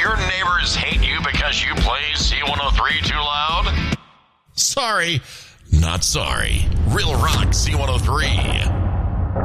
your neighbors hate you because you play C103 too loud? Sorry, not sorry. Real Rock C103.